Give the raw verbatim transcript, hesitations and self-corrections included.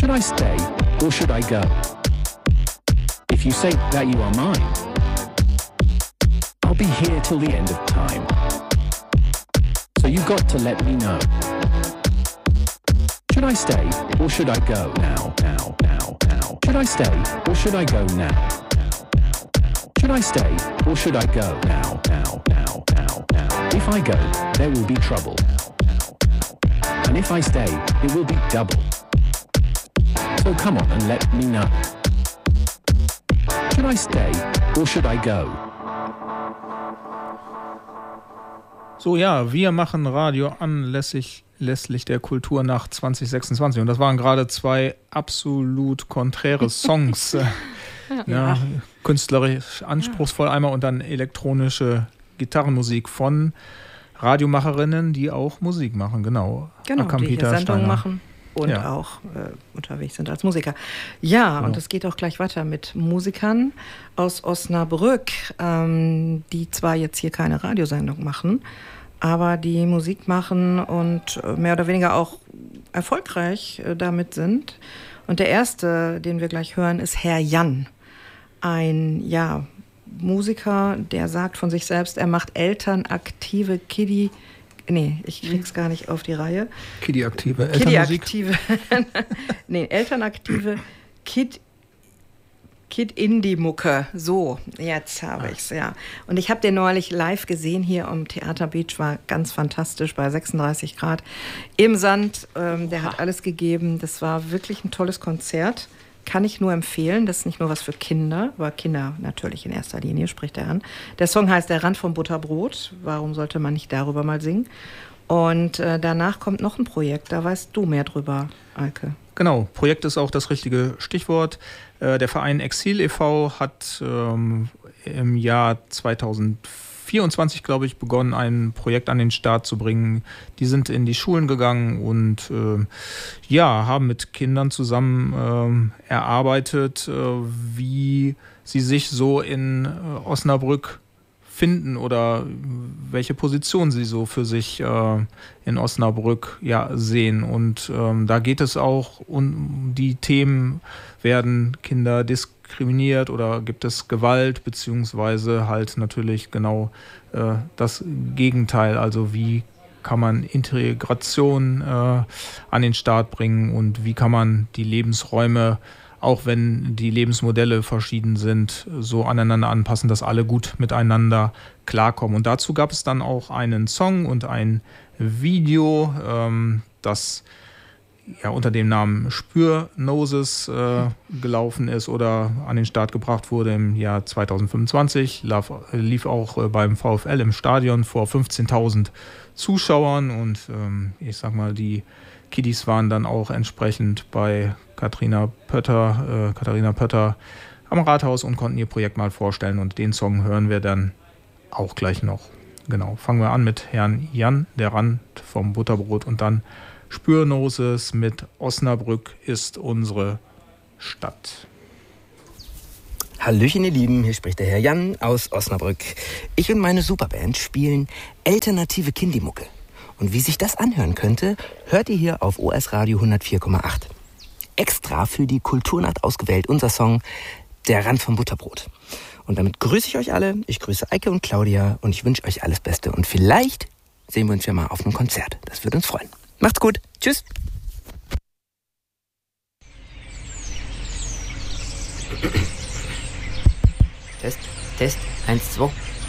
Should I stay or should I go? If you say that you are mine, I'll be here till the end of time. So you've got to let me know. Should I stay or should I go now, now, now, now? Should I stay or should I go now? Should I stay or should I go now, now, now, now, now? If I go, there will be trouble. And if I stay, it will be double. So come on and let me know. Should I stay or should I go? So, ja, wir machen Radio anlässlich lässlich der Kulturnacht zwanzig sechsundzwanzig. Und das waren gerade zwei absolut konträre Songs. ja. Ja, künstlerisch anspruchsvoll einmal und dann elektronische Gitarrenmusik von Radiomacherinnen, die auch Musik machen, genau. Genau, Akam die Peter hier Sendungen Steiner. machen und Ja. auch äh, unterwegs sind als Musiker. Ja, Genau. und es geht auch gleich weiter mit Musikern aus Osnabrück, ähm, die zwar jetzt hier keine Radiosendung machen, aber die Musik machen und äh, mehr oder weniger auch erfolgreich äh, damit sind. Und der erste, den wir gleich hören, ist Herr Jan. Ein, ja, Musiker, der sagt von sich selbst, er macht elternaktive Kiddie, nee, ich krieg's gar nicht auf die Reihe. Kiddie-aktive Elternmusik. Kiddie-aktive, nee, elternaktive Kid, Kid-Indie-Mucke, so, jetzt habe ich's, ja. Und ich habe den neulich live gesehen hier am Theater Beach, war ganz fantastisch, bei sechsunddreißig Grad im Sand, ähm, der hat alles gegeben, das war wirklich ein tolles Konzert. Kann ich nur empfehlen. Das ist nicht nur was für Kinder, aber Kinder natürlich in erster Linie, spricht er an. Der Song heißt Der Rand vom Butterbrot. Warum sollte man nicht darüber mal singen? Und äh, danach kommt noch ein Projekt. Da weißt du mehr drüber, Eike. Genau, Projekt ist auch das richtige Stichwort. Äh, der Verein Exil e V hat ähm, im Jahr zweitausendvierundzwanzig, glaube ich, begonnen, ein Projekt an den Start zu bringen. Die sind in die Schulen gegangen und äh, ja, haben mit Kindern zusammen äh, erarbeitet, äh, wie sie sich so in äh, Osnabrück finden oder welche Position sie so für sich äh, in Osnabrück ja, sehen. Und ähm, da geht es auch um die Themen, werden Kinder diskriminiert oder gibt es Gewalt, beziehungsweise halt natürlich genau äh, das Gegenteil, also wie kann man Integration äh, an den Start bringen und wie kann man die Lebensräume, auch wenn die Lebensmodelle verschieden sind, so aneinander anpassen, dass alle gut miteinander klarkommen. Und dazu gab es dann auch einen Song und ein Video, ähm, das ja unter dem Namen Spürnoses äh, gelaufen ist oder an den Start gebracht wurde im Jahr zweitausendfünfundzwanzig. Lief, lief auch äh, beim VfL im Stadion vor fünfzehntausend Zuschauern und ähm, ich sag mal, die Kiddies waren dann auch entsprechend bei Katharina Pötter, äh, Katharina Pötter am Rathaus und konnten ihr Projekt mal vorstellen und den Song hören wir dann auch gleich noch. Genau, fangen wir an mit Herrn Jan, der Rand vom Butterbrot und dann Spürnoses mit Osnabrück ist unsere Stadt. Hallöchen ihr Lieben, hier spricht der Herr Jan aus Osnabrück. Ich und meine Superband spielen alternative Kindimucke. Und wie sich das anhören könnte, hört ihr hier auf O S Radio hundertvier Komma acht. Extra für die Kulturnacht ausgewählt unser Song Der Rand vom Butterbrot. Und damit grüße ich euch alle, ich grüße Eike und Claudia und ich wünsche euch alles Beste. Und vielleicht sehen wir uns ja mal auf einem Konzert, das würde uns freuen. Macht's gut, tschüss. Test, Test, eins, zwei.